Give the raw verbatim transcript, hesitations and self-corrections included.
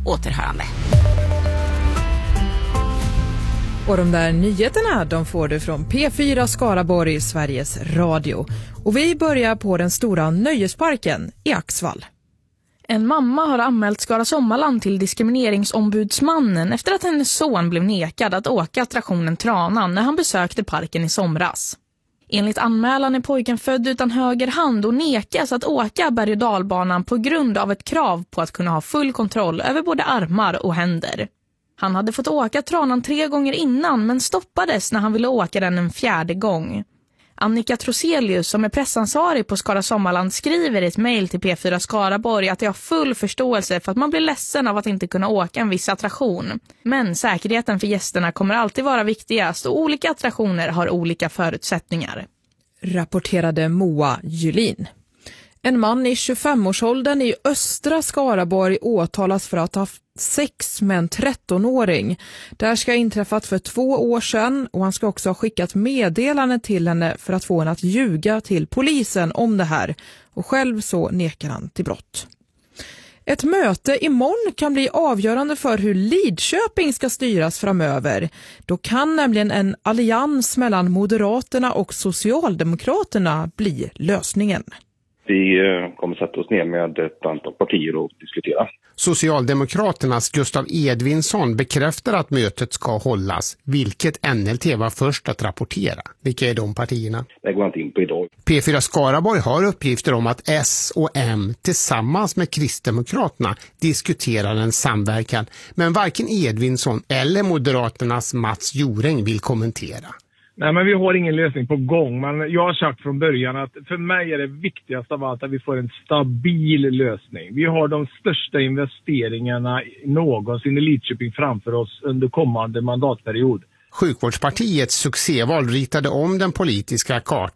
återhörande. Och de där nyheterna, de får du från P fyra Skaraborg, Sveriges Radio. Och vi börjar på den stora nöjesparken i Axvall. En mamma har anmält Skara Sommarland till diskrimineringsombudsmannen efter att hennes son blev nekad att åka attraktionen Tranan när han besökte parken i somras. Enligt anmälan är pojken född utan höger hand och nekas att åka berg- och dalbanan på grund av ett krav på att kunna ha full kontroll över både armar och händer. Han hade fått åka Tranan tre gånger innan men stoppades när han ville åka den en fjärde gång. Annika Troselius, som är pressansvarig på Skara Sommarland, skriver i ett mejl till P fyra Skaraborg att det har full förståelse för att man blir ledsen av att inte kunna åka en viss attraktion. Men säkerheten för gästerna kommer alltid vara viktigast och olika attraktioner har olika förutsättningar. Rapporterade Moa Julin. En man i tjugofemårsåldern i östra Skaraborg åtalas för att ha sex med en trettonåring. Det här ska ha inträffat för två år sedan och han ska också ha skickat meddelande till henne för att få henne att ljuga till polisen om det här. Och själv så nekar han till brott. Ett möte imorgon kan bli avgörande för hur Lidköping ska styras framöver. Då kan nämligen en allians mellan Moderaterna och Socialdemokraterna bli lösningen. Vi kommer sätta oss ner med ett antal partier och diskutera. Socialdemokraternas Gustav Edvinsson bekräftar att mötet ska hållas, vilket N L T var först att rapportera. Vilka är de partierna? Det går inte in på idag. P fyra Skaraborg har uppgifter om att S och M tillsammans med Kristdemokraterna diskuterar en samverkan, men varken Edvinsson eller Moderaternas Mats Joring vill kommentera. Nej, men vi har ingen lösning på gång. Men jag har sagt från början att för mig är det viktigast av allt att vi får en stabil lösning. Vi har de största investeringarna någonsin i Lidköping framför oss under kommande mandatperiod. Sjukvårdspartiets succéval ritade om den politiska kartan